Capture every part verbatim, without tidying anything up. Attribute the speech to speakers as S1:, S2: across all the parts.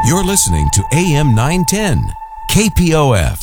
S1: You're listening to A M nine ten, K P O F.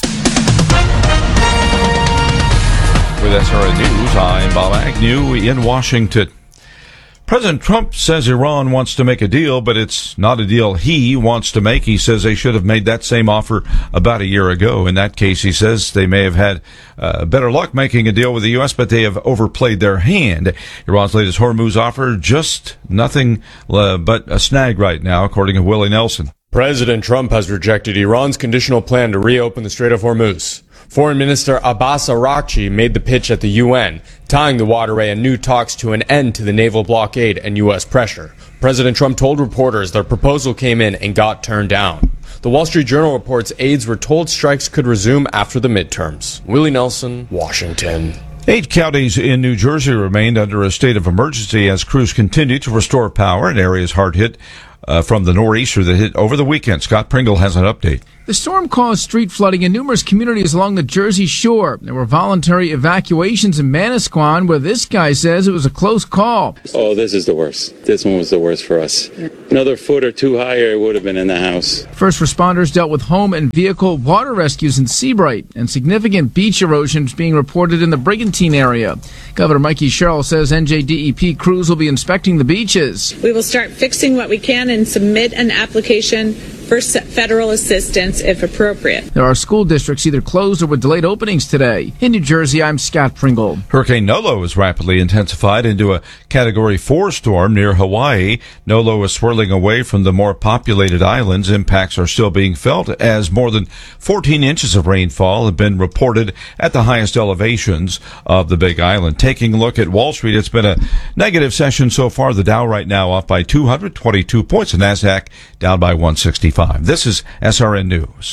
S2: With S R N News, I'm Bob Agnew in Washington. President Trump says Iran wants to make a deal, but it's not a deal he wants to make. He says they should have made that same offer about a year ago. In that case, he says they may have had uh, better luck making a deal with the U S, but they have overplayed their hand. Iran's latest Hormuz offer, just nothing uh, but a snag right now, according to Willie Nelson.
S3: President Trump has rejected Iran's conditional plan to reopen the Strait of Hormuz. Foreign Minister Abbas Araghchi made the pitch at the U N, tying the waterway and new talks to an end to the naval blockade and U S pressure. President Trump told reporters their proposal came in and got turned down. The Wall Street Journal reports aides were told strikes could resume after the midterms. Willie Nelson, Washington.
S2: Eight counties in New Jersey remained under a state of emergency as crews continue to restore power in areas hard hit uh, from the nor'easter that hit over the weekend. Scott Pringle has an update.
S4: The storm caused street flooding in numerous communities along the Jersey Shore. There were voluntary evacuations in Manasquan, where this guy says it was a close call.
S5: Oh, this is the worst. This one was the worst for us. Another foot or two higher, it would have been in the house.
S4: First responders dealt with home and vehicle water rescues in Seabright, and significant beach erosion is being reported in the Brigantine area. Governor Mikey Sherrill says N J D E P crews will be inspecting the beaches.
S6: We will start fixing what we can and submit an application for federal assistance if appropriate.
S4: There are school districts either closed or with delayed openings today. In New Jersey, I'm Scott Pringle.
S2: Hurricane Nolo is rapidly intensified into a Category four storm near Hawaii. Nolo is swirling away from the more populated islands. Impacts are still being felt as more than fourteen inches of rainfall have been reported at the highest elevations of the Big Island. Taking a look at Wall Street, it's been a negative session so far. The Dow right now off by two hundred twenty-two points. The Nasdaq down by one sixty-five. This is S R N News.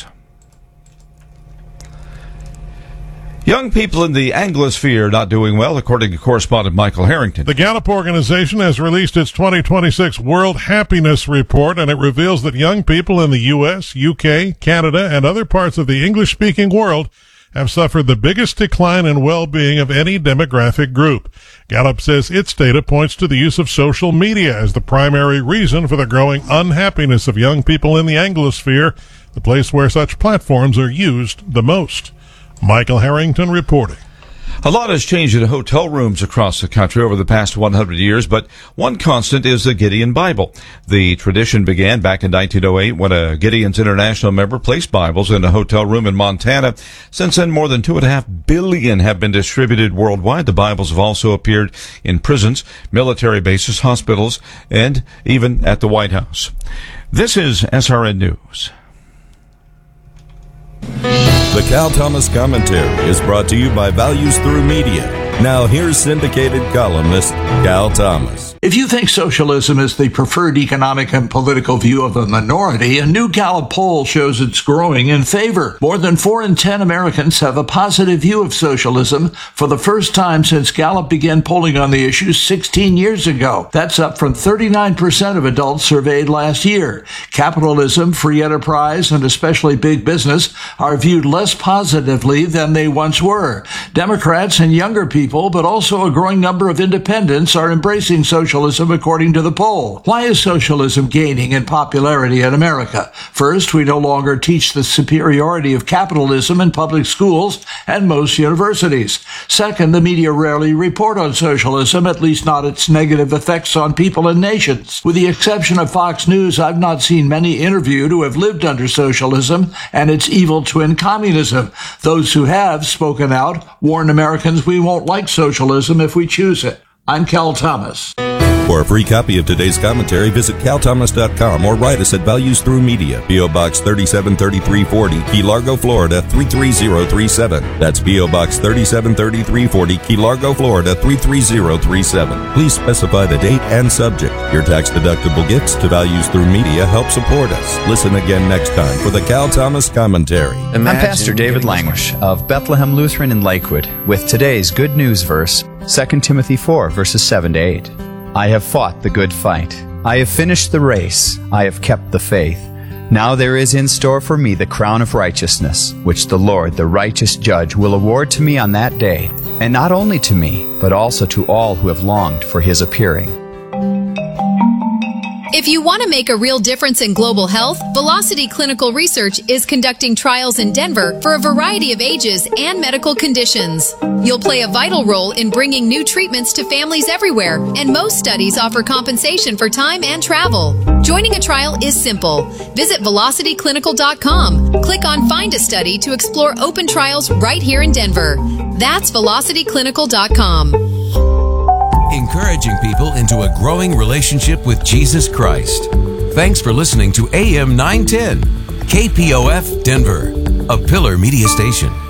S2: Young people in the Anglosphere not doing well, according to correspondent Michael Harrington.
S7: The Gallup organization has released its twenty twenty-six World Happiness Report, and it reveals that young people in the U S, U K, Canada, and other parts of the English-speaking world have suffered the biggest decline in well-being of any demographic group. Gallup says its data points to the use of social media as the primary reason for the growing unhappiness of young people in the Anglosphere, the place where such platforms are used the most. Michael Harrington reporting.
S2: A lot has changed in hotel rooms across the country over the past one hundred years, but one constant is the Gideon Bible. The tradition began back in nineteen oh eight when a Gideon's International member placed Bibles in a hotel room in Montana. Since then, more than two and a half billion have been distributed worldwide. The Bibles have also appeared in prisons, military bases, hospitals, and even at the White House. This is S R N News.
S8: The Cal Thomas Commentary is brought to you by Values Through Media. Now here's syndicated columnist Cal Thomas.
S9: If you think socialism is the preferred economic and political view of a minority, a new Gallup poll shows it's growing in favor. More than four in ten Americans have a positive view of socialism for the first time since Gallup began polling on the issue sixteen years ago. That's up from thirty-nine percent of adults surveyed last year. Capitalism, free enterprise, and especially big business are viewed less positively than they once were. Democrats and younger people People, but also a growing number of independents are embracing socialism according to the poll. Why is socialism gaining in popularity in America? First, we no longer teach the superiority of capitalism in public schools and most universities. Second, the media rarely report on socialism, at least not its negative effects on people and nations. With the exception of Fox News, I've not seen many interviewed who have lived under socialism and its evil twin communism. Those who have spoken out warn Americans we won't like socialism if we choose it. I'm Cal Thomas.
S8: For a free copy of today's commentary, visit cal thomas dot com or write us at Values Through Media, P O. Box thirty-seven thirty-three forty, Key Largo, Florida three three zero three seven. That's P O. Box thirty-seven thirty-three forty, Key Largo, Florida three three zero three seven. Please specify the date and subject. Your tax-deductible gifts to Values Through Media help support us. Listen again next time for the Cal Thomas Commentary.
S10: I'm Pastor David Languish of Bethlehem Lutheran in Lakewood with today's good news verse, Second Timothy four, verses seven to eight. I have fought the good fight. I have finished the race. I have kept the faith. Now there is in store for me the crown of righteousness, which the Lord, the righteous judge, will award to me on that day, and not only to me, but also to all who have longed for his appearing.
S11: If you want to make a real difference in global health, Velocity Clinical Research is conducting trials in Denver for a variety of ages and medical conditions. You'll play a vital role in bringing new treatments to families everywhere, and most studies offer compensation for time and travel. Joining a trial is simple. Visit velocity clinical dot com. Click on Find a Study to explore open trials right here in Denver. That's velocity clinical dot com.
S1: Encouraging people into a growing relationship with Jesus Christ. Thanks for listening to A M nine ten, K P O F Denver, a Pillar Media station.